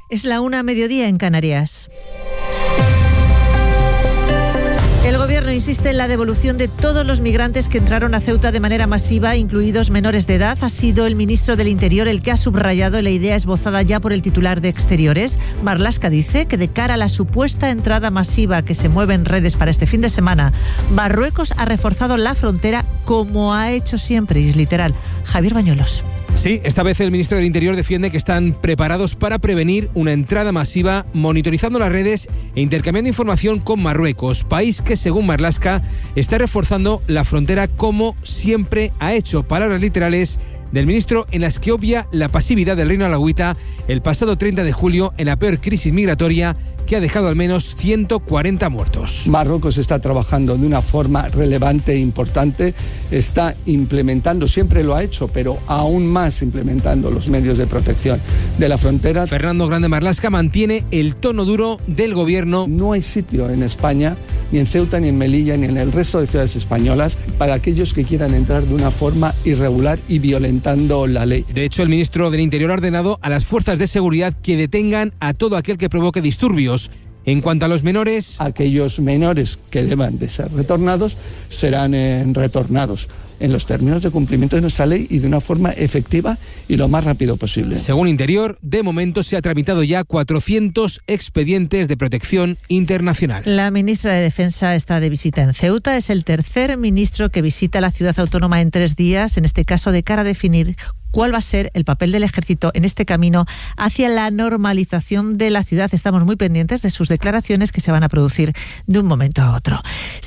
Es la 1:00 en Canarias. El Gobierno insiste en la devolución de todos los migrantes que entraron a Ceuta de manera masiva, incluidos menores de edad. Ha sido el ministro del Interior el que ha subrayado la idea esbozada ya por el titular de Exteriores. Marlaska dice que de cara a la supuesta entrada masiva que se mueve en redes para este fin de semana, Marruecos ha reforzado la frontera como ha hecho siempre, y es literal. Javier Bañuelos. Sí, esta vez el ministro del Interior defiende que están preparados para prevenir una entrada masiva, monitorizando las redes e intercambiando información con Marruecos, país que, según Marlaska, está reforzando la frontera como siempre ha hecho. Palabras literales del ministro en las que obvia la pasividad del Reino Alauita el pasado 30 de julio en la peor crisis migratoria que ha dejado al menos 140 muertos. Marruecos está trabajando de una forma relevante e importante, está implementando, siempre lo ha hecho, pero aún más implementando los medios de protección de la frontera. Fernando Grande Marlaska mantiene el tono duro del gobierno. No hay sitio en España, ni en Ceuta, ni en Melilla, ni en el resto de ciudades españolas, para aquellos que quieran entrar de una forma irregular y violentando la ley. De hecho, el ministro del Interior ha ordenado a las fuerzas de seguridad que detengan a todo aquel que provoque disturbios. En cuanto a los menores, aquellos menores que deban de ser retornados serán retornados en los términos de cumplimiento de nuestra ley y de una forma efectiva y lo más rápido posible. Según Interior, de momento se ha tramitado ya 400 expedientes de protección internacional. La ministra de Defensa está de visita en Ceuta. Es el tercer ministro que visita la ciudad autónoma en 3 días, en este caso de cara a definir cuál va a ser el papel del ejército en este camino hacia la normalización de la ciudad. Estamos muy pendientes de sus declaraciones que se van a producir de un momento a otro.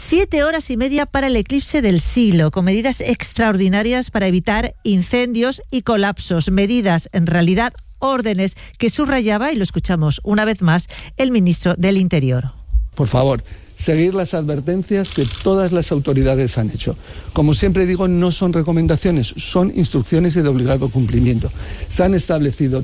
7 horas y media para el eclipse del siglo, con medidas extraordinarias para evitar incendios y colapsos. Medidas, en realidad, órdenes que subrayaba, y lo escuchamos una vez más, el ministro del Interior. Por favor, seguir las advertencias que todas las autoridades han hecho. Como siempre digo, no son recomendaciones, son instrucciones de obligado cumplimiento. Se han establecido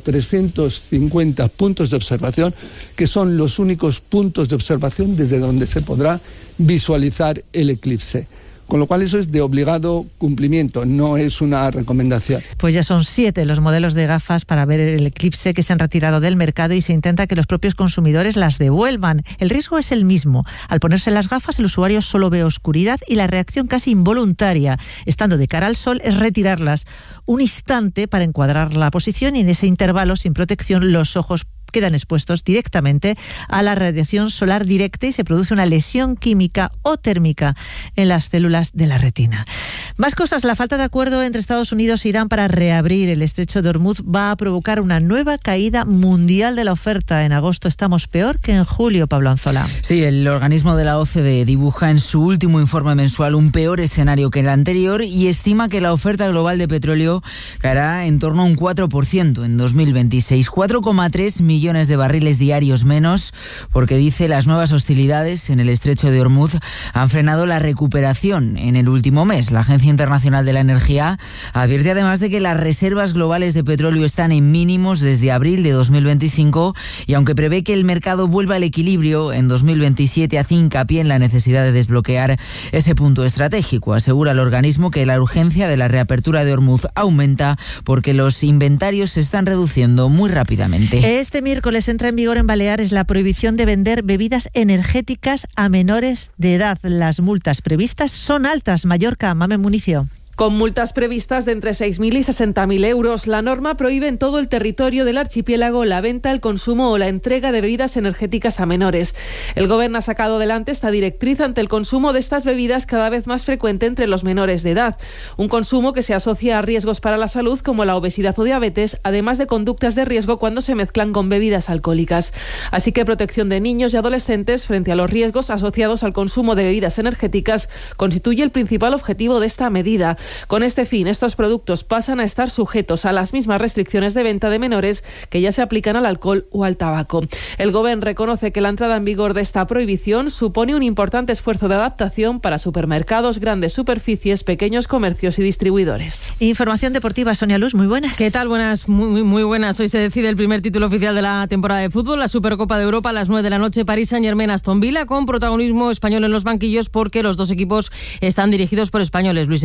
350 puntos de observación, que son los únicos puntos de observación desde donde se podrá visualizar el eclipse. Con lo cual eso es de obligado cumplimiento, no es una recomendación. Pues ya son 7 los modelos de gafas para ver el eclipse que se han retirado del mercado y se intenta que los propios consumidores las devuelvan. El riesgo es el mismo. Al ponerse las gafas, el usuario solo ve oscuridad y la reacción casi involuntaria, estando de cara al sol, es retirarlas un instante para encuadrar la posición, y en ese intervalo sin protección los ojos quedan expuestos directamente a la radiación solar directa y se produce una lesión química o térmica en las células de la retina. Más cosas. La falta de acuerdo entre Estados Unidos e Irán para reabrir el estrecho de Hormuz va a provocar una nueva caída mundial de la oferta. En agosto estamos peor que en julio, Pablo Anzola. Sí, el organismo de la OCDE dibuja en su último informe mensual un peor escenario que el anterior y estima que la oferta global de petróleo caerá en torno a un 4% en 2026. 4,3 millones de barriles diarios menos, porque dice las nuevas hostilidades en el estrecho de Hormuz han frenado la recuperación en el último mes. La Agencia Internacional de la Energía advierte además de que las reservas globales de petróleo están en mínimos desde abril de 2025 y aunque prevé que el mercado vuelva al equilibrio en 2027, hace hincapié en la necesidad de desbloquear ese punto estratégico. Asegura el organismo que la urgencia de la reapertura de Hormuz aumenta porque los inventarios se están reduciendo muy rápidamente. Este miércoles entra en vigor en Baleares la prohibición de vender bebidas energéticas a menores de edad. Las multas previstas son altas. Mallorca, Mamen Municio. Con multas previstas de entre 6.000 y 60.000 euros, la norma prohíbe en todo el territorio del archipiélago la venta, el consumo o la entrega de bebidas energéticas a menores. El Gobierno ha sacado adelante esta directriz ante el consumo de estas bebidas cada vez más frecuente entre los menores de edad. Un consumo que se asocia a riesgos para la salud como la obesidad o diabetes, además de conductas de riesgo cuando se mezclan con bebidas alcohólicas. Así que protección de niños y adolescentes frente a los riesgos asociados al consumo de bebidas energéticas constituye el principal objetivo de esta medida. Con este fin, estos productos pasan a estar sujetos a las mismas restricciones de venta de menores que ya se aplican al alcohol o al tabaco. El Gobierno reconoce que la entrada en vigor de esta prohibición supone un importante esfuerzo de adaptación para supermercados, grandes superficies, pequeños comercios y distribuidores. Información deportiva, Sonia Luz, muy buenas. ¿Qué tal? Buenas, muy buenas. Hoy se decide el primer título oficial de la temporada de fútbol, la Supercopa de Europa a las 9 de la noche, Paris Saint-Germain-Aston Villa, con protagonismo español en los banquillos porque los dos equipos están dirigidos por españoles. Luis Enrique en el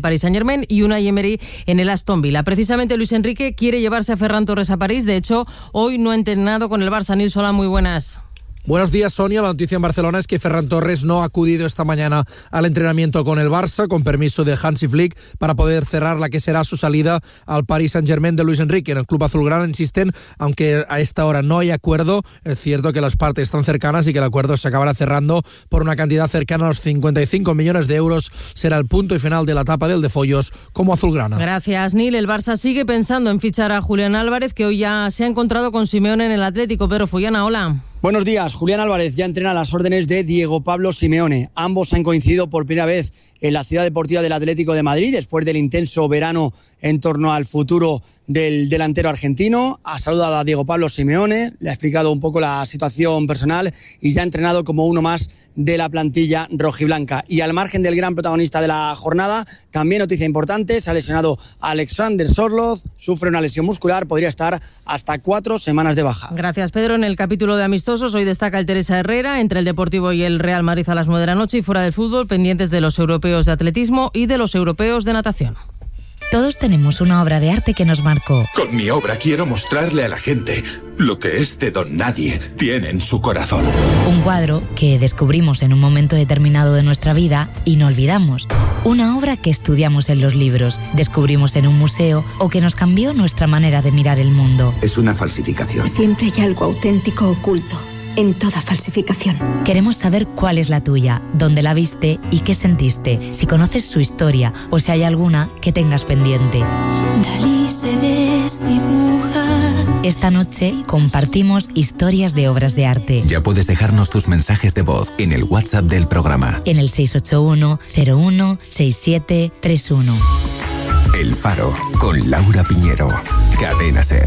Paris Saint-Germain y Unai Emery en el Aston Villa. Precisamente Luis Enrique quiere llevarse a Ferran Torres a París. De hecho, hoy no ha entrenado con el Barça. Nils, hola, muy buenas. Buenos días, Sonia. La noticia en Barcelona es que Ferran Torres no ha acudido esta mañana al entrenamiento con el Barça, con permiso de Hansi Flick, para poder cerrar la que será su salida al Paris Saint-Germain de Luis Enrique. En el club azulgrana insisten, aunque a esta hora no hay acuerdo, es cierto que las partes están cercanas y que el acuerdo se acabará cerrando por una cantidad cercana a los 55 millones de euros. Será el punto y final de la etapa del de Follos como azulgrana. Gracias, Nil. El Barça sigue pensando en fichar a Julián Álvarez, que hoy ya se ha encontrado con Simeone en el Atlético. Pedro Fullana, hola. Buenos días. Julián Álvarez ya entrena a las órdenes de Diego Pablo Simeone. Ambos han coincidido por primera vez en la Ciudad Deportiva del Atlético de Madrid después del intenso verano en torno al futuro del delantero argentino. Ha saludado a Diego Pablo Simeone, le ha explicado un poco la situación personal y ya ha entrenado como uno más de la plantilla rojiblanca. Y al margen del gran protagonista de la jornada, también noticia importante, se ha lesionado Alexander Sorloth, sufre una lesión muscular, podría estar hasta 4 semanas de baja. Gracias, Pedro. En el capítulo de amistosos, hoy destaca el Teresa Herrera, entre el Deportivo y el Real Madrid a las 9 de la noche, y fuera del fútbol, pendientes de los europeos de atletismo y de los europeos de natación. Todos tenemos una obra de arte que nos marcó. Con mi obra quiero mostrarle a la gente lo que este don nadie tiene en su corazón. Un cuadro que descubrimos en un momento determinado de nuestra vida y no olvidamos. Una obra que estudiamos en los libros, descubrimos en un museo o que nos cambió nuestra manera de mirar el mundo. Es una falsificación. Siempre hay algo auténtico oculto en toda falsificación. Queremos saber cuál es la tuya, dónde la viste y qué sentiste, si conoces su historia o si hay alguna que tengas pendiente. Dalí se desdibuja. Esta noche compartimos historias de obras de arte. Ya puedes dejarnos tus mensajes de voz en el WhatsApp del programa. En el 681 01 6731. El Faro, con Laura Piñero. Cadena SER.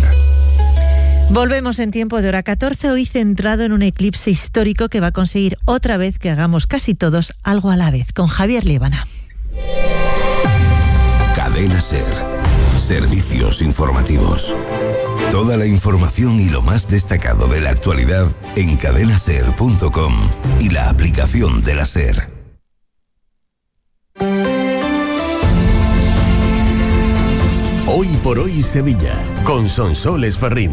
Volvemos en tiempo de hora 14, hoy centrado en un eclipse histórico que va a conseguir otra vez que hagamos casi todos algo a la vez, con Javier Líbana. Cadena SER. Servicios informativos. Toda la información y lo más destacado de la actualidad en cadenaser.com y la aplicación de la SER. Hoy por hoy Sevilla, con Sonsoles Ferrín.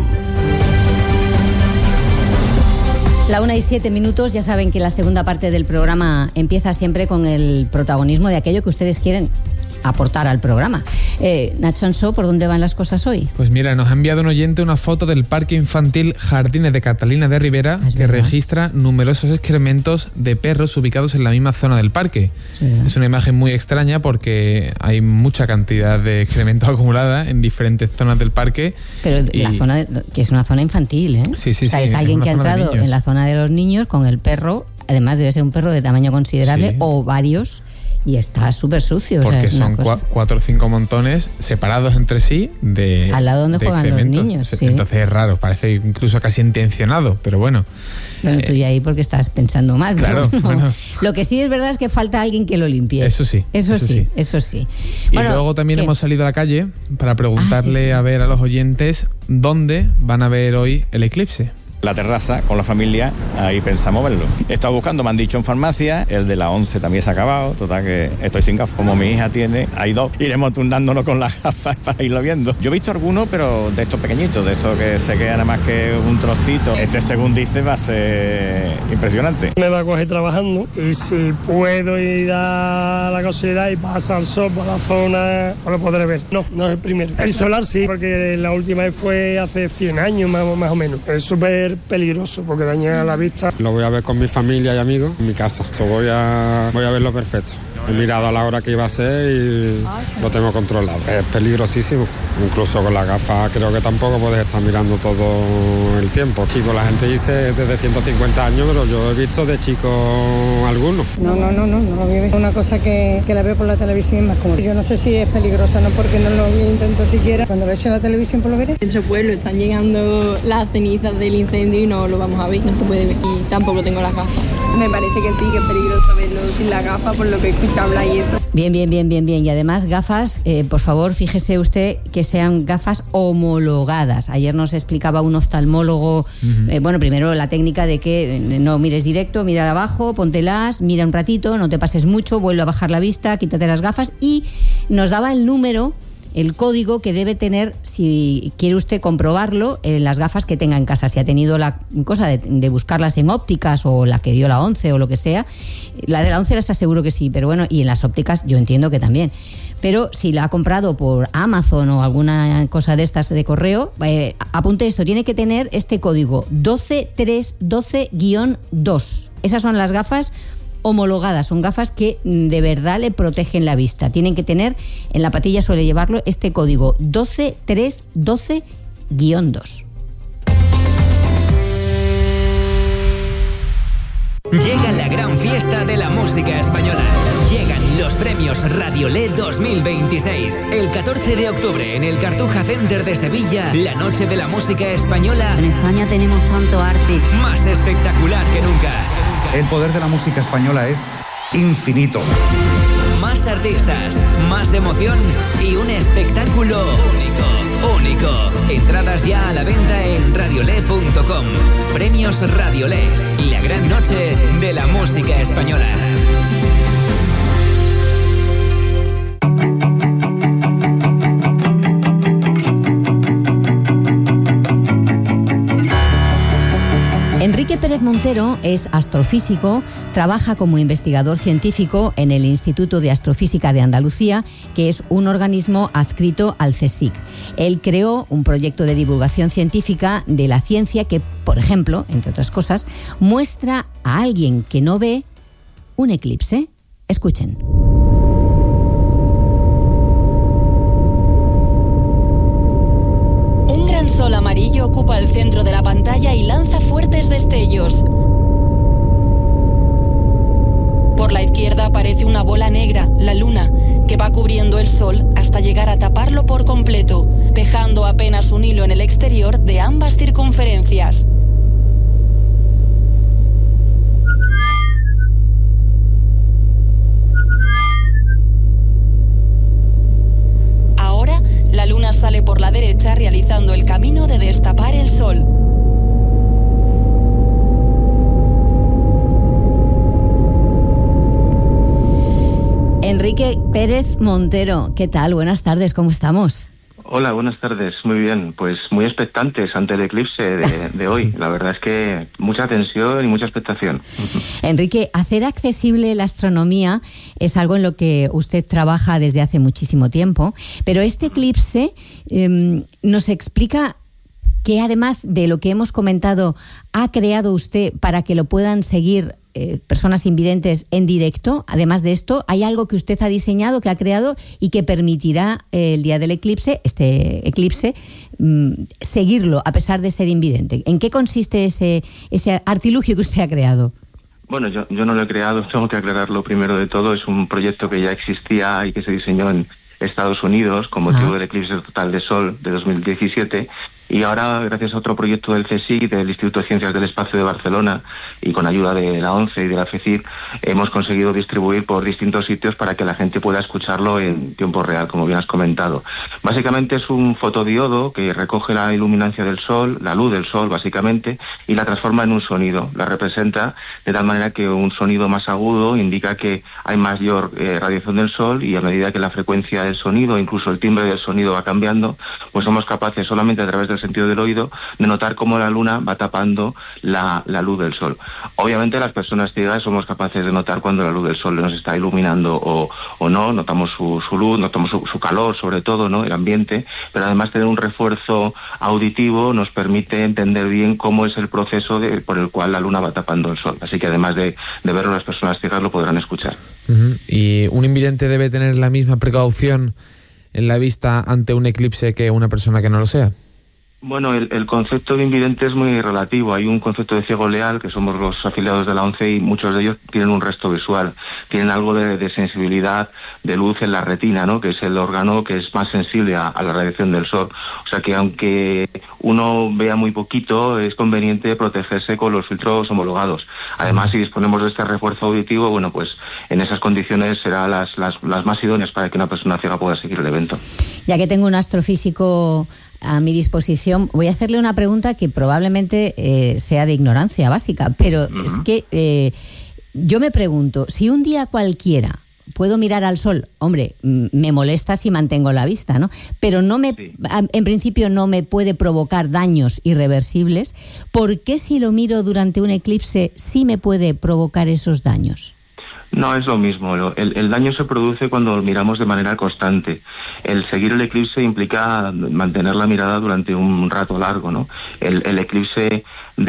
La 1:07, ya saben que la segunda parte del programa empieza siempre con el protagonismo de aquello que ustedes quieren aportar al programa. Nacho Ansó, ¿por dónde van las cosas hoy? Pues mira, nos ha enviado un oyente una foto del parque infantil Jardines de Catalina de Rivera, que registra numerosos excrementos de perros ubicados en la misma zona del parque. Es una imagen muy extraña porque hay mucha cantidad de excrementos acumulada en diferentes zonas del parque. Pero la zona, que es una zona infantil, ¿eh? Sí, sí, o sea, sí, es alguien que ha entrado en la zona de los niños con el perro, además debe ser un perro de tamaño considerable o varios, y está súper sucio. Porque o sea, son 4 o 5 montones separados entre sí de al lado donde juegan los niños. Sí. Entonces es raro, parece incluso casi intencionado, pero bueno. Bueno, tú ya ahí porque estás pensando mal. Claro, no. Bueno. Lo que sí es verdad es que falta alguien que lo limpie. Eso sí. Eso sí. Y bueno, luego también hemos salido a la calle para preguntarle a ver a los oyentes dónde van a ver hoy el eclipse. La terraza con la familia, ahí pensamos verlo. He estado buscando, me han dicho en farmacia, el de la 11 también se ha acabado, total que estoy sin gafas. Como mi hija tiene, hay 2, iremos turnándonos con las gafas para irlo viendo. Yo he visto algunos, pero de estos pequeñitos, de esos que se queda nada más que un trocito. Según dice, va a ser impresionante. Me va a coger trabajando y si puedo ir a la cocinera y pasar el sol por la zona, lo podré ver. No es el primero. El solar sí, porque la última vez fue hace 100 años más o menos. Es súper peligroso porque daña la vista. Lo voy a ver con mi familia y amigos en mi casa. Voy a verlo perfecto. He mirado a la hora que iba a ser y lo tengo controlado. Es peligrosísimo. Incluso con las gafas creo que tampoco puedes estar mirando todo el tiempo. Chico, la gente dice desde 150 años, pero yo he visto de chico algunos. No lo voy a ver. Una cosa que la veo por la televisión es más cómoda. Yo no sé si es peligrosa, no, porque no lo intento siquiera. Cuando lo echo en la televisión, pues lo veré. En nuestro pueblo están llegando las cenizas del incendio y no lo vamos a ver, no se puede ver. Y tampoco tengo las gafas. Me parece que sí, que es peligroso verlo sin la gafa por lo que escucho hablar y eso. Bien. Y además gafas, por favor, fíjese usted que sean gafas homologadas. Ayer nos explicaba un oftalmólogo, primero la técnica de que no mires directo, mira abajo, póntelas, mira un ratito, no te pases mucho, vuelve a bajar la vista, quítate las gafas, y nos daba el número, el código que debe tener, si quiere usted comprobarlo, las gafas que tenga en casa. Si ha tenido la cosa de buscarlas en ópticas, o la que dio la 11 o lo que sea. La de la 11 está seguro que sí, pero bueno, y en las ópticas yo entiendo que también. Pero si la ha comprado por Amazon o alguna cosa de estas de correo, apunte esto, tiene que tener este código 12312-2. Esas son las gafas homologadas, son gafas que de verdad le protegen la vista. Tienen que tener, en la patilla suele llevarlo, este código 12312-2. Llega la gran fiesta de la música española. Llegan los premios Radiolé 2026. El 14 de octubre en el Cartuja Center de Sevilla, la noche de la música española. En España tenemos tanto arte. Más espectacular que nunca. El poder de la música española es infinito. Más artistas, más emoción y un espectáculo único. Entradas ya a la venta en radiolé.com. Premios Radiolé, la gran noche de la música española. Enrique Pérez Montero es astrofísico, trabaja como investigador científico en el Instituto de Astrofísica de Andalucía, que es un organismo adscrito al CSIC. Él creó un proyecto de divulgación científica de la ciencia que, por ejemplo, entre otras cosas, muestra a alguien que no ve un eclipse. Escuchen. Un gran sol amarillo ocupa el centro de la pantalla y lanza fuertes destellos. Por la izquierda aparece una bola negra, la luna, que va cubriendo el sol hasta llegar a taparlo por completo, dejando apenas un hilo en el exterior de ambas circunferencias. Ahora, la luna sale por la derecha realizando el camino de destapar el sol. Enrique Pérez Montero, ¿qué tal? Buenas tardes, ¿cómo estamos? Hola, buenas tardes, muy bien. Pues muy expectantes ante el eclipse de hoy. La verdad es que mucha tensión y mucha expectación. Enrique, hacer accesible la astronomía es algo en lo que usted trabaja desde hace muchísimo tiempo, pero este eclipse nos explica qué, además de lo que hemos comentado, ha creado usted para que lo puedan seguir personas invidentes en directo. Además de esto, ¿hay algo que usted ha diseñado, que ha creado y que permitirá el día del eclipse, este eclipse, seguirlo a pesar de ser invidente? ¿En qué consiste ese artilugio que usted ha creado? Bueno, yo no lo he creado, tengo que aclararlo primero de todo. Es un proyecto que ya existía y que se diseñó en Estados Unidos con motivo del eclipse total de Sol de 2017. Y ahora, gracias a otro proyecto del CSIC, del Instituto de Ciencias del Espacio de Barcelona, y con ayuda de la ONCE y de la FECIR, hemos conseguido distribuir por distintos sitios para que la gente pueda escucharlo en tiempo real, como bien has comentado. Básicamente es un fotodiodo que recoge la iluminancia del Sol, la luz del Sol, básicamente, y la transforma en un sonido. La representa de tal manera que un sonido más agudo indica que hay mayor radiación del Sol, y a medida que la frecuencia del sonido, incluso el timbre del sonido va cambiando, pues somos capaces, solamente a través del sentido del oído, de notar cómo la luna va tapando la luz del sol. Obviamente las personas ciegas somos capaces de notar cuando la luz del sol nos está iluminando o no, notamos su luz, notamos su calor, sobre todo, ¿no?, el ambiente, pero además tener un refuerzo auditivo nos permite entender bien cómo es el proceso por el cual la luna va tapando el sol. Así que además de verlo, las personas ciegas lo podrán escuchar. ¿Y un invidente debe tener la misma precaución en la vista ante un eclipse que una persona que no lo sea? Bueno, el concepto de invidente es muy relativo. Hay un concepto de ciego leal, que somos los afiliados de la ONCE, y muchos de ellos tienen un resto visual. Tienen algo de sensibilidad, de luz en la retina, ¿no? Que es el órgano que es más sensible a la radiación del sol. O sea que aunque uno vea muy poquito, es conveniente protegerse con los filtros homologados. Además, si disponemos de este refuerzo auditivo, bueno, pues en esas condiciones será las más idóneas para que una persona ciega pueda seguir el evento. Ya que tengo un astrofísico a mi disposición, voy a hacerle una pregunta que probablemente sea de ignorancia básica, pero es que yo me pregunto, si un día cualquiera puedo mirar al sol, hombre, me molesta si mantengo la vista, ¿no? Pero en principio no me puede provocar daños irreversibles. ¿Por qué si lo miro durante un eclipse sí me puede provocar esos daños? No, es lo mismo. El daño se produce cuando lo miramos de manera constante. El seguir el eclipse implica mantener la mirada durante un rato largo, ¿no? El eclipse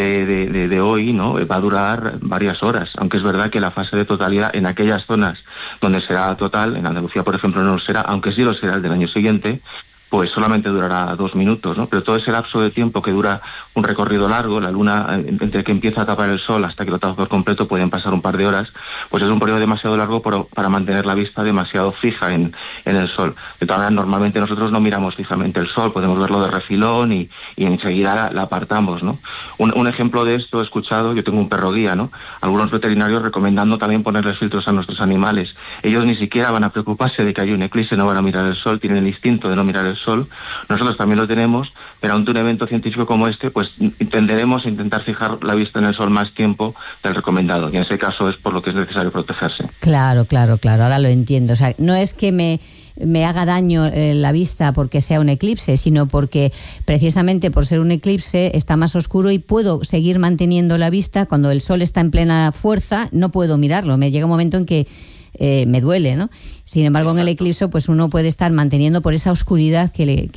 de hoy, ¿no?, va a durar varias horas, aunque es verdad que la fase de totalidad en aquellas zonas donde será total, en Andalucía, por ejemplo, no lo será, aunque sí lo será el del año siguiente, pues solamente durará 2 minutos, ¿no? Pero todo ese lapso de tiempo que dura un recorrido largo, la luna, entre que empieza a tapar el sol hasta que lo tapa por completo, pueden pasar un par de horas, pues es un periodo demasiado largo para mantener la vista demasiado fija en el sol. De todas maneras, normalmente nosotros no miramos fijamente el sol, podemos verlo de refilón y enseguida la apartamos, ¿no? Un ejemplo de esto he escuchado, yo tengo un perro guía, ¿no? Algunos veterinarios recomendando también ponerles filtros a nuestros animales. Ellos ni siquiera van a preocuparse de que hay un eclipse, no van a mirar el sol, tienen el instinto de no mirar el sol. Nosotros también lo tenemos, pero ante un evento científico como este, pues tenderemos a intentar fijar la vista en el sol más tiempo del recomendado, y en ese caso es por lo que es necesario protegerse. Claro, ahora lo entiendo. O sea, no es que me haga daño la vista porque sea un eclipse, sino porque precisamente por ser un eclipse está más oscuro y puedo seguir manteniendo la vista. Cuando el sol está en plena fuerza no puedo mirarlo, me llega un momento en que me duele, ¿no? Sin embargo, en el eclipse, pues uno puede estar manteniendo por esa oscuridad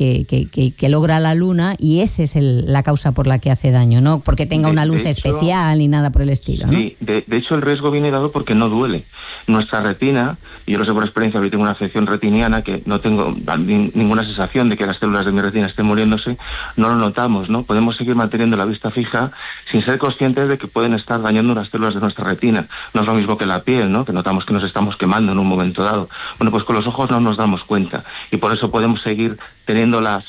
que logra la luna, y esa es la causa por la que hace daño, no porque tenga una luz especial ni nada por el estilo, ¿no? Sí, de hecho el riesgo viene dado porque no duele. Nuestra retina, y yo lo sé por experiencia, porque tengo una afección retiniana, que no tengo ninguna sensación de que las células de mi retina estén muriéndose, no lo notamos, ¿no? Podemos seguir manteniendo la vista fija sin ser conscientes de que pueden estar dañando las células de nuestra retina. No es lo mismo que la piel, ¿no?, que notamos que nos estamos quemando en un momento dado. Bueno, pues con los ojos no nos damos cuenta, y por eso podemos seguir teniendo la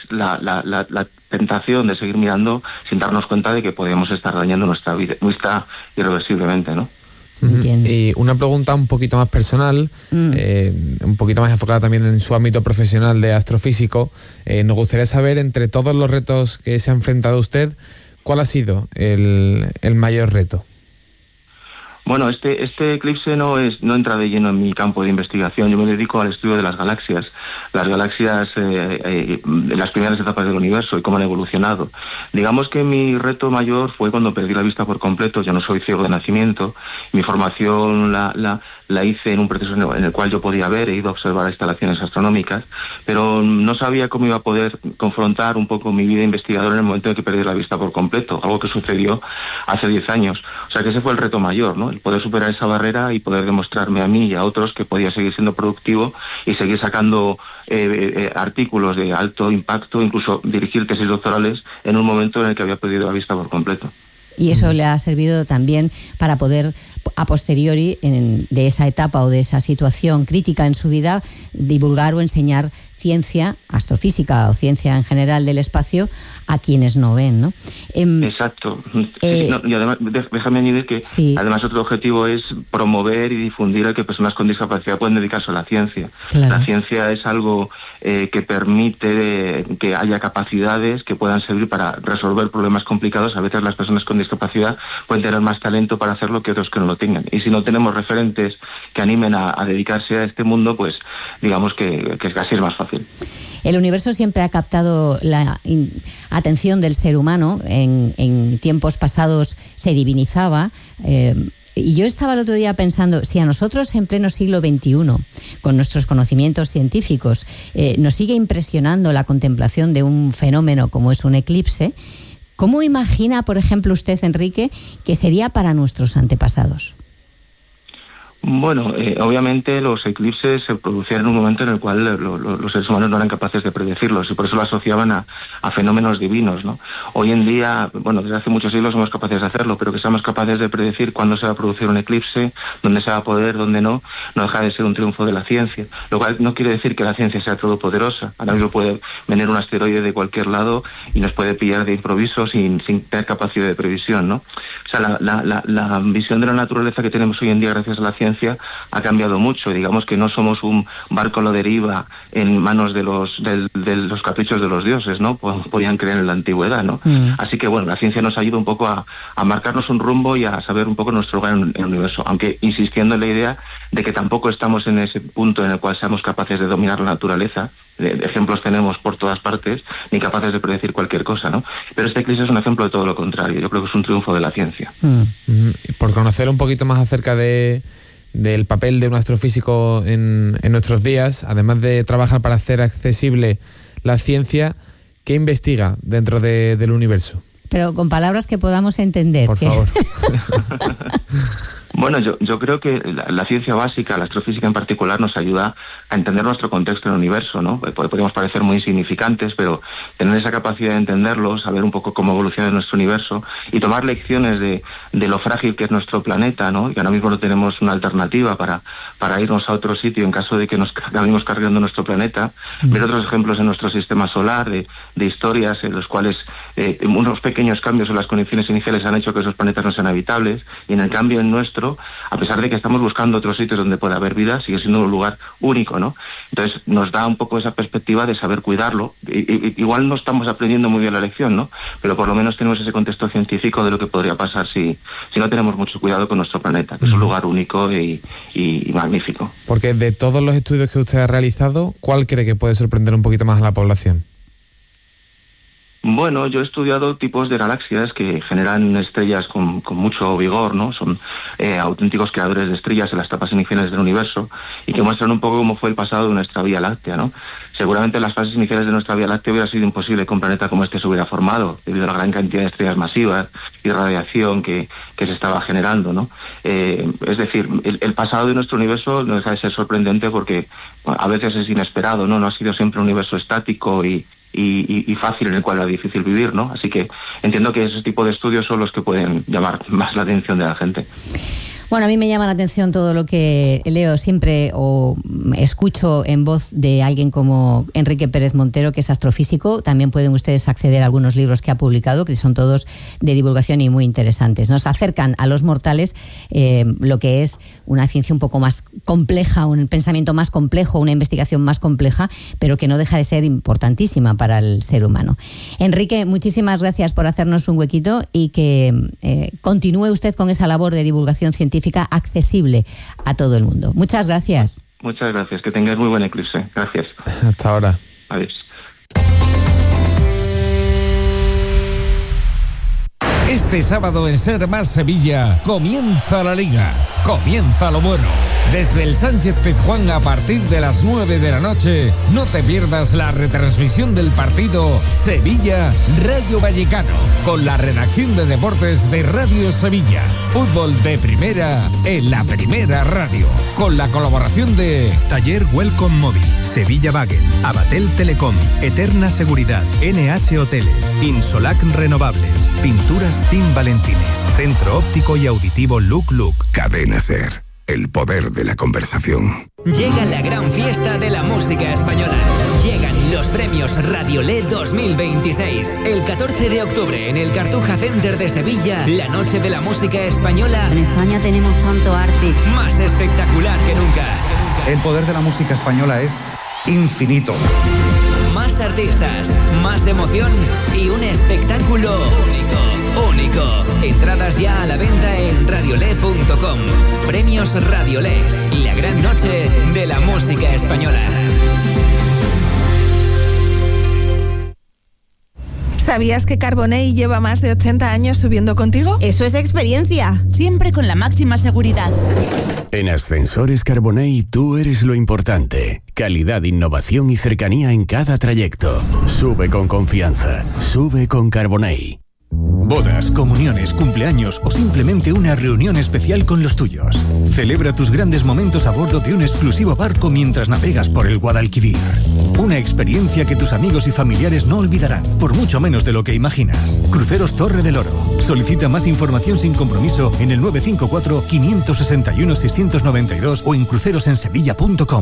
tentación de seguir mirando sin darnos cuenta de que podemos estar dañando nuestra vista irreversiblemente, ¿no? Entiendo. Y una pregunta un poquito más personal, un poquito más enfocada también en su ámbito profesional de astrofísico. Nos gustaría saber, entre todos los retos que se ha enfrentado usted, ¿cuál ha sido el mayor reto? Bueno, este eclipse no entra de lleno en mi campo de investigación. Yo me dedico al estudio de las galaxias las primeras etapas del universo y cómo han evolucionado. Digamos que mi reto mayor fue cuando perdí la vista por completo. Yo no soy ciego de nacimiento. Mi formación la hice en un proceso en el cual yo podía ver, he ido a observar instalaciones astronómicas, pero no sabía cómo iba a poder confrontar un poco mi vida investigadora en el momento en que perdí la vista por completo, algo que sucedió hace 10 años. O sea que ese fue el reto mayor, ¿no? El poder superar esa barrera y poder demostrarme a mí y a otros que podía seguir siendo productivo y seguir sacando artículos de alto impacto, incluso dirigir tesis doctorales en un momento en el que había perdido la vista por completo. Y eso le ha servido también para poder, a posteriori, de esa etapa o de esa situación crítica en su vida, divulgar o enseñar ciencia, astrofísica o ciencia en general del espacio a quienes no ven, ¿no? Exacto. Y además, déjame añadir que además otro objetivo es promover y difundir el que personas con discapacidad pueden dedicarse a la ciencia. Claro. La ciencia es algo que permite que haya capacidades que puedan servir para resolver problemas complicados. A veces las personas con discapacidad pueden tener más talento para hacerlo que otros que no lo tengan. Y si no tenemos referentes que animen a dedicarse a este mundo, pues digamos que casi es más fácil. El universo siempre ha captado la atención del ser humano. En tiempos pasados se divinizaba. Y yo estaba el otro día pensando, si a nosotros en pleno siglo XXI, con nuestros conocimientos científicos, nos sigue impresionando la contemplación de un fenómeno como es un eclipse, ¿cómo imagina, por ejemplo, usted, Enrique, que sería para nuestros antepasados? Bueno, obviamente los eclipses se producían en un momento en el cual los seres humanos no eran capaces de predecirlos y por eso lo asociaban a fenómenos divinos, ¿no? Hoy en día, bueno, desde hace muchos siglos somos capaces de hacerlo, pero que seamos capaces de predecir cuándo se va a producir un eclipse, dónde se va a poder, dónde no deja de ser un triunfo de la ciencia. Lo cual no quiere decir que la ciencia sea todopoderosa. Ahora mismo puede venir un asteroide de cualquier lado y nos puede pillar de improviso sin tener capacidad de previsión, ¿no? O sea, la visión de la naturaleza que tenemos hoy en día gracias a la ciencia ha cambiado mucho. Digamos que no somos un barco a la deriva en manos de los caprichos de los dioses, ¿no? Podían creer en la antigüedad, ¿no? Así que bueno, la ciencia nos ayuda un poco a marcarnos un rumbo y a saber un poco nuestro lugar en el universo, aunque insistiendo en la idea de que tampoco estamos en ese punto en el cual seamos capaces de dominar la naturaleza. Ejemplos tenemos por todas partes, ni capaces de predecir cualquier cosa, ¿no? Pero este eclipse es un ejemplo de todo lo contrario. Yo creo que es un triunfo de la ciencia. Por conocer un poquito más acerca del papel de un astrofísico en nuestros días, además de trabajar para hacer accesible la ciencia, ¿qué investiga dentro del universo? Pero con palabras que podamos entender. Por favor. Bueno, yo creo que la ciencia básica, la astrofísica en particular, nos ayuda a entender nuestro contexto en el universo, ¿no? Podemos parecer muy insignificantes, pero tener esa capacidad de entenderlo, saber un poco cómo evoluciona nuestro universo y tomar lecciones de lo frágil que es nuestro planeta, ¿no? Y ahora mismo no tenemos una alternativa para irnos a otro sitio en caso de que nos acabemos cargando nuestro planeta. Ver otros ejemplos en nuestro sistema solar, de historias en los cuales unos pequeños cambios en las condiciones iniciales han hecho que esos planetas no sean habitables, y en el cambio en nuestro, a pesar de que estamos buscando otros sitios donde pueda haber vida, sigue siendo un lugar único, ¿no? Entonces nos da un poco esa perspectiva de saber cuidarlo. Igual no estamos aprendiendo muy bien la lección, ¿no? Pero por lo menos tenemos ese contexto científico de lo que podría pasar si no tenemos mucho cuidado con nuestro planeta, que es un lugar único y magnífico. Porque de todos los estudios que usted ha realizado, ¿cuál cree que puede sorprender un poquito más a la población? Bueno, yo he estudiado tipos de galaxias que generan estrellas con mucho vigor, ¿no? Son auténticos creadores de estrellas en las etapas iniciales del universo y que muestran un poco cómo fue el pasado de nuestra Vía Láctea, ¿no? Seguramente en las fases iniciales de nuestra Vía Láctea hubiera sido imposible que un planeta como este se hubiera formado debido a la gran cantidad de estrellas masivas y radiación que se estaba generando, ¿no? Es decir, el pasado de nuestro universo no deja de ser sorprendente porque a veces es inesperado, ¿no? No ha sido siempre un universo estático y fácil en el cual era difícil vivir, ¿no? Así que entiendo que ese tipo de estudios son los que pueden llamar más la atención de la gente. Bueno, a mí me llama la atención todo lo que leo siempre o escucho en voz de alguien como Enrique Pérez Montero, que es astrofísico. También pueden ustedes acceder a algunos libros que ha publicado, que son todos de divulgación y muy interesantes. Nos acercan a los mortales lo que es una ciencia un poco más compleja, un pensamiento más complejo, una investigación más compleja, pero que no deja de ser importantísima para el ser humano. Enrique, muchísimas gracias por hacernos un huequito y que continúe usted con esa labor de divulgación científica accesible a todo el mundo. Muchas gracias. Muchas gracias. Que tengáis muy buen eclipse. Gracias. Hasta ahora. Adiós. Este sábado en Ser Más Sevilla comienza la Liga, comienza lo bueno. Desde el Sánchez Pizjuán a partir de las 9 de la noche, no te pierdas la retransmisión del partido Sevilla-Rayo Vallecano, con la redacción de deportes de Radio Sevilla. Fútbol de primera en la Primera Radio, con la colaboración de Taller Welcome Móvil, Sevilla Wagen, Abatel Telecom, Eterna Seguridad, NH Hoteles, Insolac Renovables, Pinturas Team Valentines, Centro Óptico y Auditivo Look Look. Cadena Ser, el poder de la conversación. Llega la gran fiesta de la música española. Llegan los premios Radiolé 2026. El 14 de octubre en el Cartuja Center de Sevilla, la noche de la música española. En España tenemos tanto arte. Más espectacular que nunca. El poder de la música española es infinito. Más artistas, más emoción y un espectáculo único. Entradas ya a la venta en radiolé.com. Premios Radiolé, la gran noche de la música española. ¿Sabías que Carbonell lleva más de 80 años subiendo contigo? Eso es experiencia, siempre con la máxima seguridad. En Ascensores Carbonell tú eres lo importante. Calidad, innovación y cercanía en cada trayecto. Sube con confianza. Sube con Carbonell. Bodas, comuniones, cumpleaños o simplemente una reunión especial con los tuyos. Celebra tus grandes momentos a bordo de un exclusivo barco mientras navegas por el Guadalquivir. Una experiencia que tus amigos y familiares no olvidarán, por mucho menos de lo que imaginas. Cruceros Torre del Oro. Solicita más información sin compromiso en el 954-561-692 o en crucerosensevilla.com.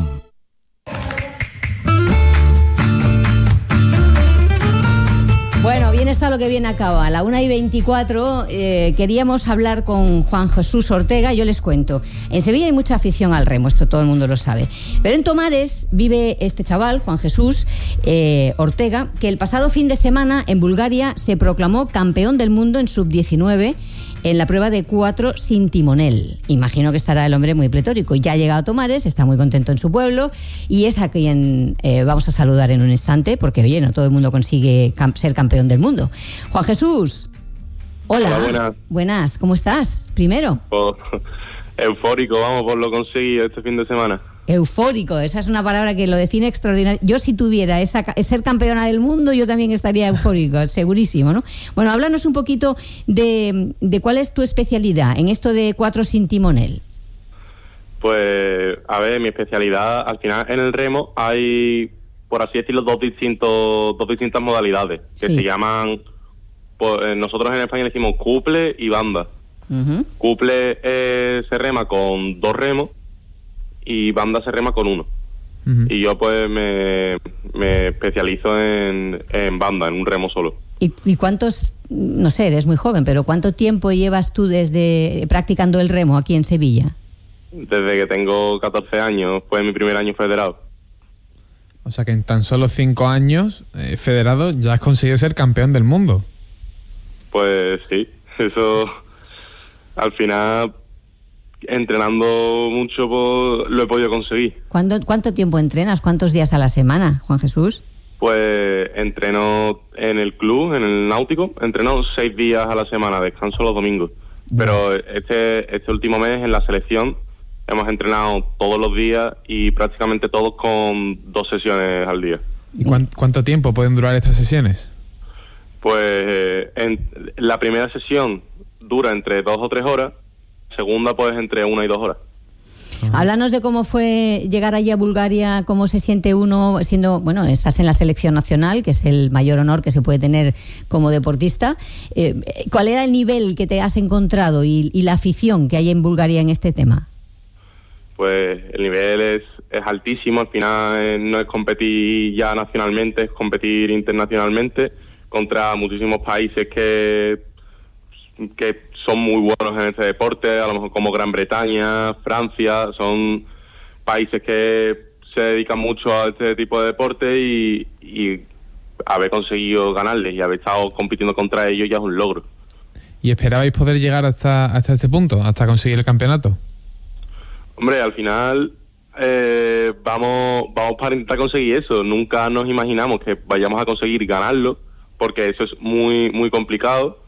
Bueno, bien está lo que bien acaba. A la 1:24 queríamos hablar con Juan Jesús Ortega. Yo les cuento. En Sevilla hay mucha afición al remo, esto todo el mundo lo sabe. Pero en Tomares vive este chaval, Juan Jesús Ortega, que el pasado fin de semana en Bulgaria se proclamó campeón del mundo en sub-19 en la prueba de 4 sin timonel. Imagino que estará el hombre muy pletórico. Ya ha llegado a Tomares, está muy contento en su pueblo y es a quien vamos a saludar en un instante, porque oye, no todo el mundo consigue ser campeón del mundo. Juan Jesús, hola. Hola, buenas. Buenas, ¿cómo estás? Primero. Eufórico, vamos, por lo conseguido este fin de semana. Eufórico, esa es una palabra que lo define extraordinario. Yo si tuviera ser campeona del mundo, yo también estaría eufórico, segurísimo, ¿no? Bueno, háblanos un poquito de cuál es tu especialidad en esto de 4 sin timonel. Pues, a ver, mi especialidad, al final en el remo hay, por así decirlo, dos distintas modalidades, que se llaman, pues, nosotros en España le decimos couple y banda. Couple se rema con 2 remos y banda se rema con 1. Y yo pues me especializo en banda, en un remo solo. ¿Y cuántos, no sé, eres muy joven, pero cuánto tiempo llevas tú desde practicando el remo aquí en Sevilla? Desde que tengo 14 años, fue mi primer año federado. O sea que en tan solo 5 años, federado, ya has conseguido ser campeón del mundo. Pues sí, eso al final, entrenando mucho, pues, lo he podido conseguir. ¿Cuánto tiempo entrenas? ¿Cuántos días a la semana, Juan Jesús? Pues entreno en el club, en el náutico, entreno 6 días a la semana, descanso los domingos. Pero este último mes en la selección hemos entrenado todos los días y prácticamente todos con 2 sesiones al día. ¿Y cuánto tiempo pueden durar estas sesiones? Pues la primera sesión dura entre 2 o 3 horas, segunda pues entre 1 y 2 horas. Háblanos de cómo fue llegar allí a Bulgaria, cómo se siente uno siendo, bueno, estás en la selección nacional, que es el mayor honor que se puede tener como deportista. ¿Cuál era el nivel que te has encontrado y la afición que hay en Bulgaria en este tema? Pues el nivel es altísimo, al final no es competir ya nacionalmente, es competir internacionalmente contra muchísimos países que son muy buenos en este deporte, a lo mejor como Gran Bretaña, Francia, son países que se dedican mucho a este tipo de deporte y haber conseguido ganarles y haber estado compitiendo contra ellos ya es un logro. ¿Y esperabais poder llegar hasta este punto, hasta conseguir el campeonato? Hombre, al final vamos para intentar conseguir eso. Nunca nos imaginamos que vayamos a conseguir ganarlo, porque eso es muy muy complicado.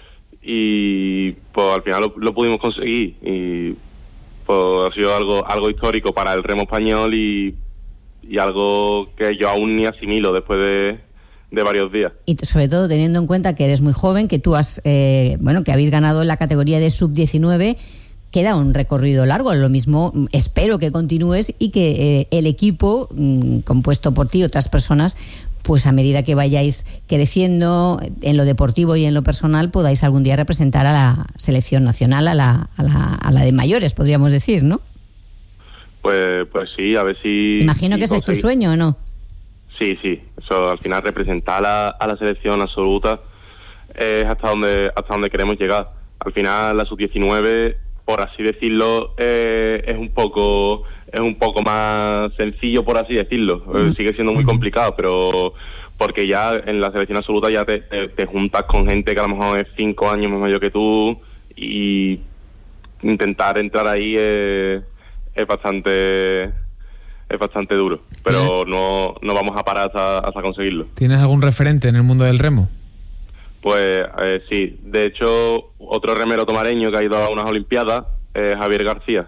Y pues al final lo pudimos conseguir y pues ha sido algo histórico para el remo español y algo que yo aún ni asimilo después de varios días. Y sobre todo teniendo en cuenta que eres muy joven, que tú has que habéis ganado en la categoría de sub-19, queda un recorrido largo. Lo mismo espero que continúes y que el equipo compuesto por ti y otras personas, pues a medida que vayáis creciendo en lo deportivo y en lo personal, podáis algún día representar a la selección nacional, a la de mayores, podríamos decir, ¿no? Pues sí, a ver si... Imagino que ese es tu sueño, ¿o no? Sí, eso al final representar a la selección absoluta es hasta donde queremos llegar. Al final la sub-19, por así decirlo, es un poco más sencillo, por así decirlo. Sigue siendo muy complicado, pero porque ya en la selección absoluta ya te juntas con gente que a lo mejor es 5 años más mayor que tú y intentar entrar ahí es bastante duro, pero no vamos a parar hasta conseguirlo. ¿Tienes algún referente en el mundo del remo? Pues sí, de hecho otro remero tomareño que ha ido a unas olimpiadas es Javier García.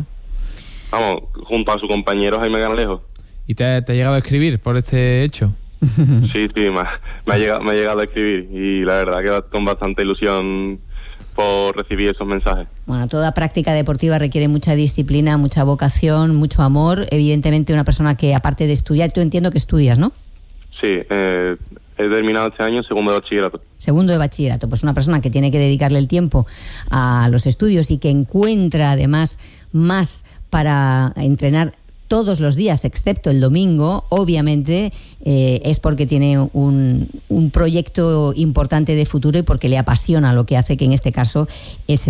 Vamos, junto a su compañero Jaime Ganalejo. ¿Y te ha llegado a escribir por este hecho? Sí, me ha llegado a escribir y la verdad que con bastante ilusión por recibir esos mensajes. Bueno, toda práctica deportiva requiere mucha disciplina, mucha vocación, mucho amor. Evidentemente una persona que aparte de estudiar, tú entiendo que estudias, ¿no? Sí, he terminado este año segundo de bachillerato. Segundo de bachillerato, pues una persona que tiene que dedicarle el tiempo a los estudios y que encuentra además más para entrenar todos los días, excepto el domingo, obviamente es porque tiene un proyecto importante de futuro y porque le apasiona lo que hace, que en este caso es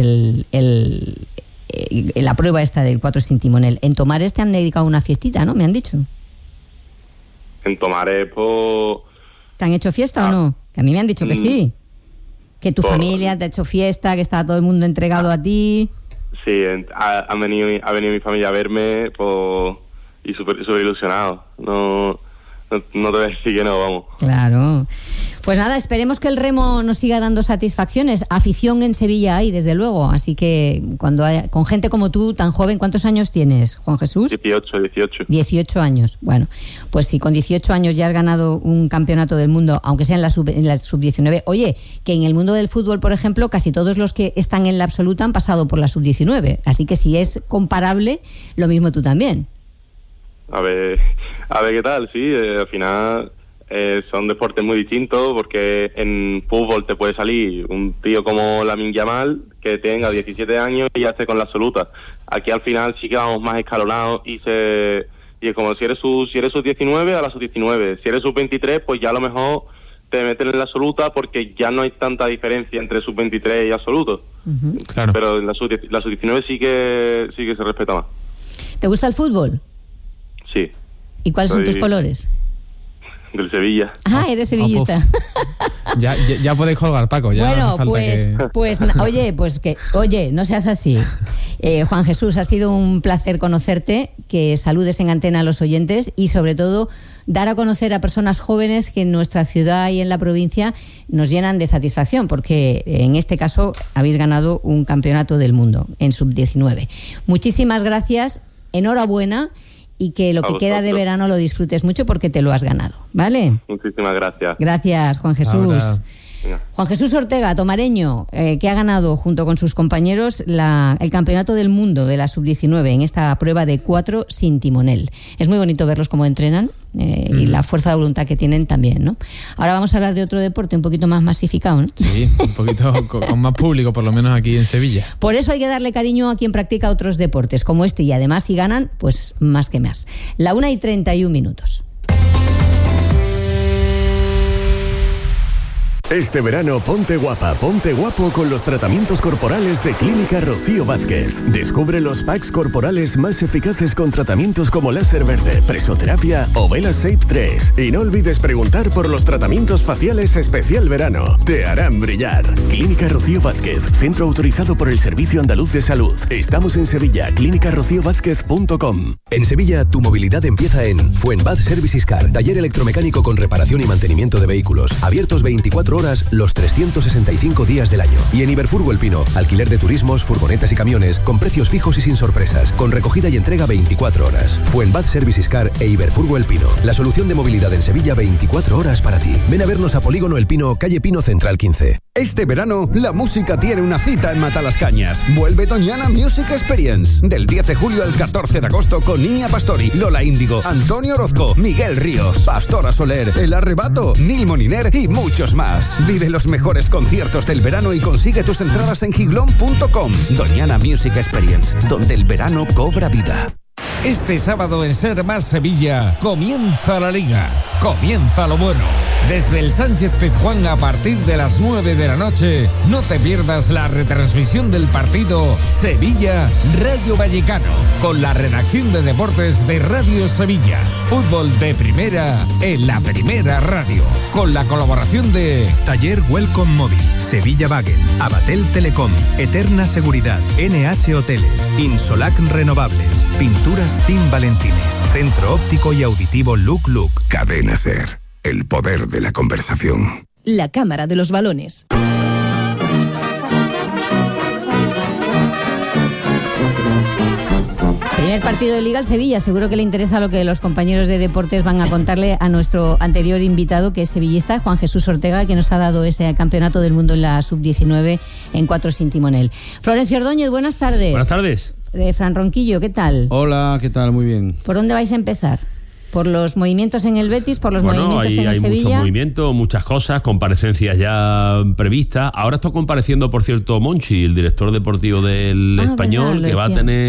la prueba esta del 4 sin timonel. En Tomares te han dedicado una fiestita, ¿no? Me han dicho. En Tomares, pues... ¿Te han hecho fiesta o no? Que a mí me han dicho que sí. Que tu familia te ha hecho fiesta, que está todo el mundo entregado a ti. Sí, ha venido mi familia a verme, pues... Y súper ilusionado. No te voy a decir que no, vamos. Claro. Pues nada, esperemos que el remo nos siga dando satisfacciones. Afición en Sevilla hay, desde luego. Así que con gente como tú, tan joven, ¿cuántos años tienes, Juan Jesús? 18. 18 años. Bueno, pues si con 18 años ya has ganado un campeonato del mundo, aunque sea en la sub-19. Oye, que en el mundo del fútbol, por ejemplo, casi todos los que están en la absoluta han pasado por la sub-19. Así que si es comparable, lo mismo tú también. A ver qué tal, sí, al final son deportes muy distintos, porque en fútbol te puede salir un tío como Lamine Yamal que tenga 17 años y ya esté con la absoluta. Aquí al final sí que vamos más escalonados y es como si eres sub-19 a la sub-19, si eres sub-23 pues ya a lo mejor te meten en la absoluta porque ya no hay tanta diferencia entre sub-23 y absoluto. Uh-huh. Claro. Pero en la sub-19 sí que se respeta más. ¿Te gusta el fútbol? Sí. ¿Y cuáles son tus colores? Del Sevilla. Ah, eres sevillista. Ya podéis colgar, Paco. Ya bueno, oye, no seas así. Juan Jesús, ha sido un placer conocerte, que saludes en antena a los oyentes y sobre todo dar a conocer a personas jóvenes que en nuestra ciudad y en la provincia nos llenan de satisfacción, porque en este caso habéis ganado un campeonato del mundo en sub-19. Muchísimas gracias, enhorabuena. Y que lo que queda de verano lo disfrutes mucho porque te lo has ganado, ¿vale? Muchísimas gracias. Gracias, Juan Jesús. Juan Jesús Ortega, tomareño, que ha ganado junto con sus compañeros el campeonato del mundo de la sub-19 en esta prueba de 4 sin timonel. Es muy bonito verlos cómo entrenan y la fuerza de voluntad que tienen también, ¿no? Ahora vamos a hablar de otro deporte un poquito más masificado, ¿no? Sí, un poquito con más público, por lo menos aquí en Sevilla. Por eso hay que darle cariño a quien practica otros deportes como este, y además si ganan, pues más que más. 1:31. Este verano ponte guapa, ponte guapo con los tratamientos corporales de Clínica Rocío Vázquez. Descubre los packs corporales más eficaces con tratamientos como láser verde, presoterapia o Vela Shape 3. Y no olvides preguntar por los tratamientos faciales especial verano. Te harán brillar. Clínica Rocío Vázquez, centro autorizado por el Servicio Andaluz de Salud. Estamos en Sevilla, clínicarociovázquez.com. En Sevilla, tu movilidad empieza en Fuenbad Services Car, taller electromecánico con reparación y mantenimiento de vehículos. Abiertos 24 horas los 365 días del año. Y en Iberfurgo El Pino, alquiler de turismos, furgonetas y camiones con precios fijos y sin sorpresas, con recogida y entrega 24 horas. Fuenbad Services Car e Iberfurgo El Pino, la solución de movilidad en Sevilla 24 horas para ti. Ven a vernos a Polígono El Pino, calle Pino Central 15. Este verano, la música tiene una cita en Matalascañas. Vuelve Doñana Music Experience. Del 10 de julio al 14 de agosto con Niña Pastori, Lola Índigo, Antonio Orozco, Miguel Ríos, Pastora Soler, El Arrebato, Nil Moniner y muchos más. Vive los mejores conciertos del verano y consigue tus entradas en giglón.com. Doñana Music Experience, donde el verano cobra vida. Este sábado en Ser Más Sevilla comienza la Liga, comienza lo bueno. Desde el Sánchez Pizjuán a partir de las 9 de la noche, no te pierdas la retransmisión del partido Sevilla-Rayo Vallecano, con la redacción de deportes de Radio Sevilla. Fútbol de primera en la Primera Radio, con la colaboración de Taller Welcome Móvil, Sevilla Wagen, Abatel Telecom, Eterna Seguridad, NH Hoteles, Insolac Renovables, Pinturas Tim Valentines, Centro Óptico y Auditivo Look Look. Cadena Ser, el poder de la conversación. La Cámara de los Balones. Primer partido de Liga, el Sevilla. Seguro que le interesa lo que los compañeros de deportes van a contarle a nuestro anterior invitado, que es sevillista, Juan Jesús Ortega, que nos ha dado ese campeonato del mundo en la sub-19 en 4 sin timonel. Florencio Ordóñez, buenas tardes. Buenas tardes. Fran Ronquillo, ¿qué tal? Hola, ¿qué tal? Muy bien. ¿Por dónde vais a empezar? ¿Por los movimientos en el Betis? ¿Por los movimientos en el Sevilla? Hay muchos movimientos, muchas cosas, comparecencias ya previstas. Ahora está compareciendo, por cierto, Monchi, el director deportivo del Español, que va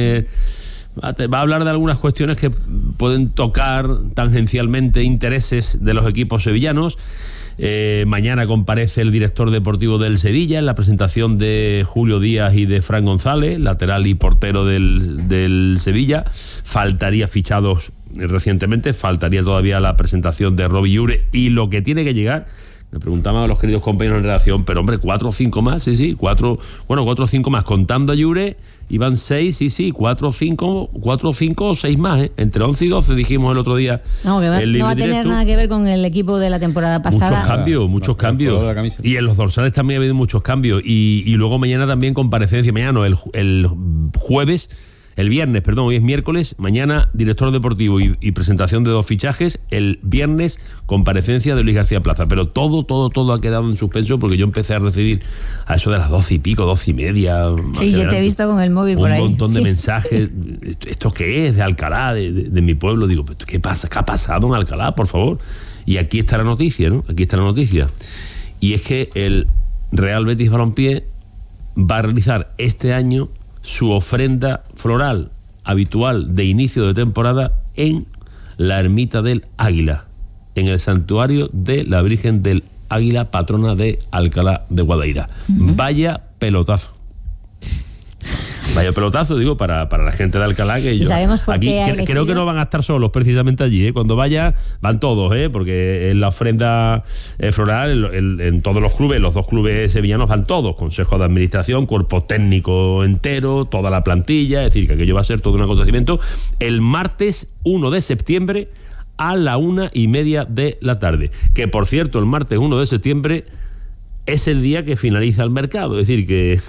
a hablar de algunas cuestiones que pueden tocar tangencialmente intereses de los equipos sevillanos. Mañana comparece el director deportivo del Sevilla en la presentación de Julio Díaz y de Fran González, lateral y portero del Sevilla. Faltaría fichados recientemente, faltaría todavía la presentación de Robbie Llure y lo que tiene que llegar. Me preguntaban a los queridos compañeros en redacción, pero hombre, 4 o 5 más, sí, 4 o 5 más, contando a Llure, iban 6, 4 o 5 o 6 más, entre 11 y 12 dijimos el otro día. No, que no va a tener nada que ver con el equipo de la temporada pasada. Muchos cambios. Y en los dorsales también ha habido muchos cambios. Y luego mañana también comparecencia, mañana el jueves, el viernes, perdón, hoy es miércoles, mañana director deportivo y presentación de 2 fichajes, el viernes comparecencia de Luis García Plaza, pero todo ha quedado en suspenso porque yo empecé a recibir a eso de las 12 y pico, 12 y media. Sí, yo te he visto con el móvil por ahí. Un montón de mensajes. ¿Esto qué es? De Alcalá, de mi pueblo. Digo, ¿qué pasa? ¿Qué ha pasado en Alcalá, por favor? Y aquí está la noticia, ¿no? Aquí está la noticia. Y es que el Real Betis Balompié va a realizar este año su ofrenda floral habitual de inicio de temporada en la Ermita del Águila, en el santuario de la Virgen del Águila, patrona de Alcalá de Guadaira. Vaya pelotazo. Vaya pelotazo, digo, para la gente de Alcalá, que yo sabemos por aquí qué creo que no van a estar solos precisamente allí, Cuando vaya, van todos, porque en la ofrenda floral, en todos los clubes, los 2 clubes sevillanos van todos, consejo de administración, cuerpo técnico entero, toda la plantilla, es decir, que aquello va a ser todo un acontecimiento el martes 1 de septiembre a la 1:30 de la tarde, que por cierto, el martes 1 de septiembre es el día que finaliza el mercado, es decir, que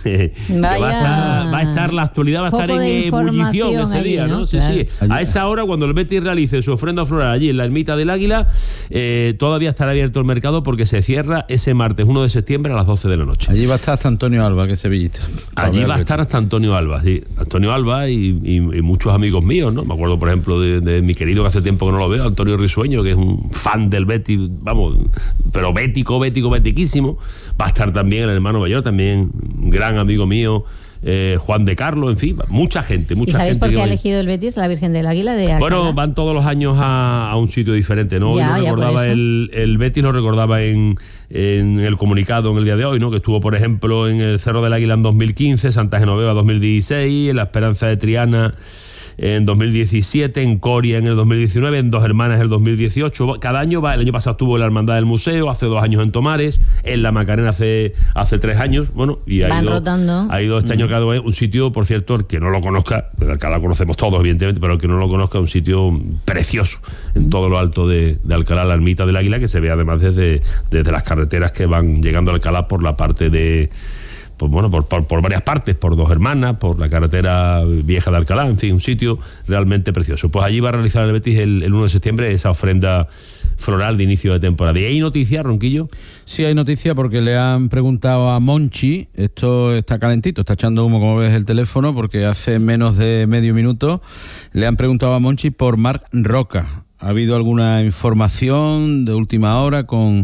va a estar la actualidad, va a estar en ebullición ese allí, día, ¿no? Sí. A esa hora, cuando el Betis realice su ofrenda floral allí en la Ermita del Águila, todavía estará abierto el mercado porque se cierra ese martes 1 de septiembre a las 12 de la noche. Allí va a estar hasta Antonio Alba, que es sevillista. Allí va a estar hasta Antonio Alba, sí. Antonio Alba y muchos amigos míos, ¿no? Me acuerdo, por ejemplo, de mi querido, que hace tiempo que no lo veo, Antonio Risueño, que es un fan del Betis, vamos, pero betiquísimo. Va a estar también el hermano mayor, también un gran amigo mío, Juan de Carlos, en fin, mucha gente. ¿Y sabéis por qué ha elegido el Betis la Virgen del Águila de Alcalá? Bueno, van todos los años a un sitio diferente, ¿no? Hoy lo recordaba el Betis, lo recordaba en el comunicado en el día de hoy, ¿no? Que estuvo, por ejemplo, en el Cerro del Águila en 2015, Santa Genoveva 2016, en la Esperanza de Triana en 2017, en Coria en el 2019, en Dos Hermanas en el 2018. Cada año va. El año pasado estuvo en la Hermandad del Museo, hace 2 años en Tomares, en la Macarena hace 3 años, bueno, y ha ido este año cada vez un sitio, por cierto, el que no lo conozca, Alcalá lo conocemos todos, evidentemente, pero el que no lo conozca, un sitio precioso en todo lo alto de Alcalá, la Ermita del Águila, que se ve además desde las carreteras que van llegando a Alcalá por la parte de... Pues bueno, por varias partes, por Dos Hermanas, por la carretera vieja de Alcalá, en fin, un sitio realmente precioso. Pues allí va a realizar el Betis el 1 de septiembre esa ofrenda floral de inicio de temporada. ¿Y hay noticia, Ronquillo? Sí, hay noticia porque le han preguntado a Monchi, esto está calentito, está echando humo, como ves, el teléfono, porque hace menos de medio minuto le han preguntado a Monchi por Marc Roca. ¿Ha habido alguna información de última hora con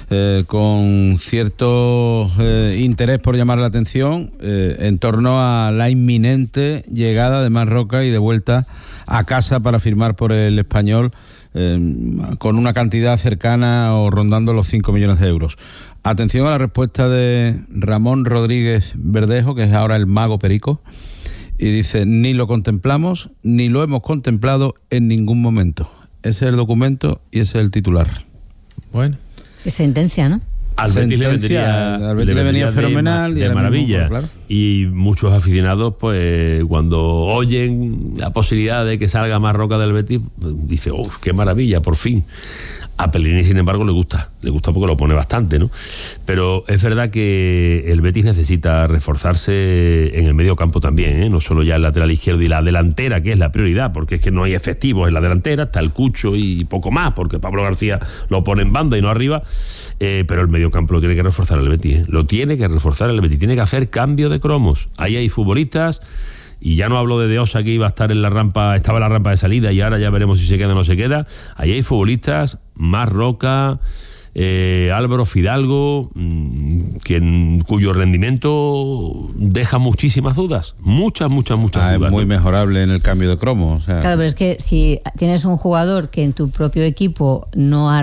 cierto interés por llamar la atención en torno a la inminente llegada de Marc Roca y de vuelta a casa para firmar por el Español con una cantidad cercana o rondando los 5 millones de euros? Atención a la respuesta de Ramón Rodríguez Verdejo, que es ahora el mago Perico, y dice: ni lo contemplamos ni lo hemos contemplado en ningún momento. Ese es el documento y ese es el titular. Bueno. Qué sentencia, ¿no? Al Betis le venía fenomenal de maravilla. Claro. Y muchos aficionados, pues cuando oyen la posibilidad de que salga Marc Roca del Betis, dicen: ¡oh, qué maravilla, por fin! A Pellegrini, sin embargo, le gusta porque lo pone bastante, ¿no? Pero es verdad que el Betis necesita reforzarse en el medio campo también, ¿eh? No solo ya el lateral izquierdo y la delantera, que es la prioridad, porque es que no hay efectivos en la delantera, está el Cucho y poco más, porque Pablo García lo pone en banda y no arriba, pero el medio campo lo tiene que reforzar el Betis, ¿eh? Lo tiene que reforzar el Betis, tiene que hacer cambio de cromos. Ahí hay futbolistas. Y ya no hablo de Osa, que iba a estar en la rampa, estaba en la rampa de salida, y ahora ya veremos si se queda o no se queda. Ahí hay futbolistas, Mar Roca, Álvaro Fidalgo, cuyo rendimiento deja muchísimas dudas. Muchas dudas. Es muy mejorable en el cambio de cromo. O sea. Claro, pero es que si tienes un jugador que en tu propio equipo no ha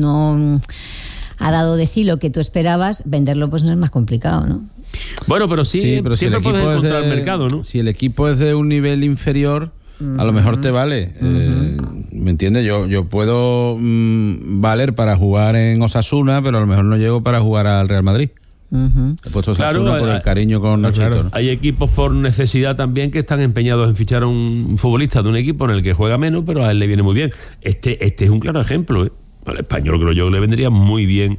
dado de sí lo que tú esperabas, venderlo pues no es más complicado, ¿no? Bueno, pero siempre si puedes encontrar el mercado, ¿no? Si el equipo es de un nivel inferior, a lo mejor te vale. ¿Me entiendes? Yo puedo valer para jugar en Osasuna, pero a lo mejor no llego para jugar al Real Madrid. He puesto Osasuna por el cariño con Nachito, ¿no? Hay equipos por necesidad también que están empeñados en fichar a un futbolista de un equipo en el que juega menos, pero a él le viene muy bien. Este es un claro ejemplo, ¿eh? Al Español creo yo que le vendría muy bien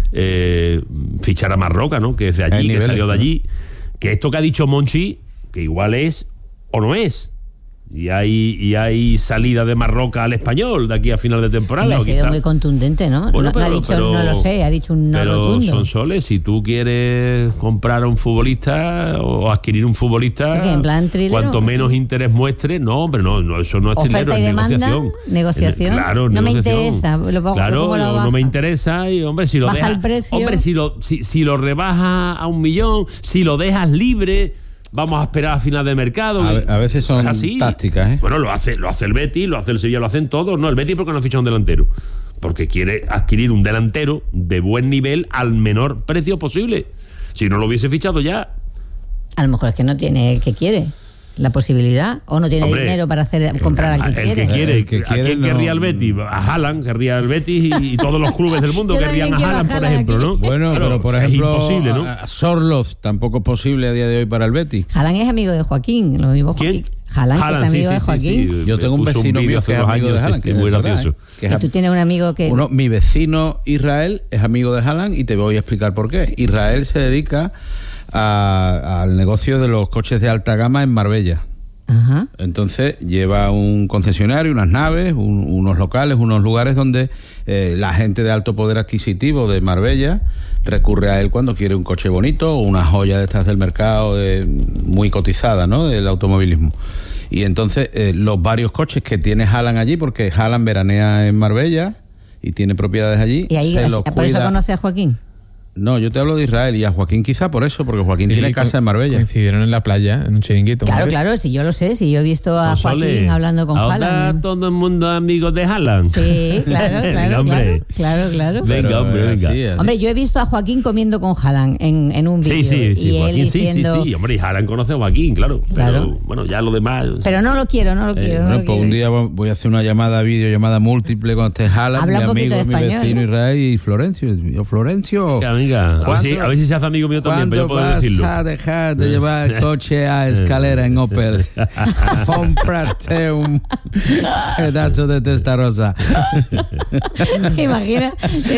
fichar a Marroca, ¿no? Que es de allí, que salió de allí, que esto que ha dicho Monchi, que igual es o no es, y hay salida de Marroca al Español de aquí a final de temporada. Ha sido muy contundente, ¿no? Bueno, no ha dicho no lo sé, ha dicho un no rotundo. Pero son soles, si tú quieres comprar a un futbolista o adquirir un futbolista, sí, que en plan thriller, cuanto menos interés muestre, no, hombre, no, eso no es trilero, es negociación. Claro, no negociación. me interesa, no me interesa, y hombre, si lo baja dejas, el precio. hombre, si lo rebajas a 1 millón, si lo dejas libre, vamos a esperar a final de mercado. A veces son tácticas, ¿eh? Bueno, lo hace el Betis, lo hace el Sevilla, lo hacen todos. No, el Betis porque no ficha un delantero, porque quiere adquirir un delantero de buen nivel al menor precio posible. Si no lo hubiese fichado ya. A lo mejor es que no tiene el que quiere la posibilidad, o no tiene dinero para comprar al que quiere. ¿A quién querría el Betis? A Haaland querría el Betis, y todos los clubes del mundo querrían a Haaland, por ejemplo, ¿no? Bueno, claro, pero por ejemplo, es imposible, ¿no? A Sorloth tampoco es posible a día de hoy para el Betis. Haaland es amigo de Joaquín, lo mismo Joaquín. ¿Quién? Haaland, que es amigo de Joaquín. Sí. Yo tengo un vecino mío que es amigo de Haaland, que es muy gracioso. Y tú tienes un amigo que... Mi vecino Israel es amigo de Haaland, y te voy a explicar por qué. Israel se dedica al negocio de los coches de alta gama en Marbella. Ajá. Entonces lleva un concesionario, unas naves, unos locales, unos lugares donde la gente de alto poder adquisitivo de Marbella recurre a él cuando quiere un coche bonito o una joya de estas del mercado muy cotizada, ¿no? Del automovilismo. Y entonces los varios coches que tiene Haaland allí, porque Haaland veranea en Marbella y tiene propiedades allí. Y ahí por eso conoce a Joaquín. No, yo te hablo de Israel, y a Joaquín quizá por eso, porque Joaquín tiene casa en Marbella. Coincidieron en la playa, en un chiringuito. Claro, si yo lo sé, si yo he visto a Joaquín hablando con Haaland. Ahora todo el mundo amigo de Haaland. Sí, claro. Venga, hombre. Claro. Venga, venga. Así. Hombre, yo he visto a Joaquín comiendo con Haaland en un vídeo. Sí, y Joaquín, él diciendo... sí, hombre, y Haaland conoce a Joaquín, claro. Pero bueno, ya lo demás... Pero no lo quiero. Un día voy a hacer una videollamada múldeja con este Haaland, mi amigo, mi vecino Israel y Florencio. Venga. A ver si se hace amigo mío también, para yo poder decirlo. ¿Cuándo vas a dejar de llevar el coche a escalera en Opel? Cómprate un pedazo de testa rosa. ¿Te imaginas?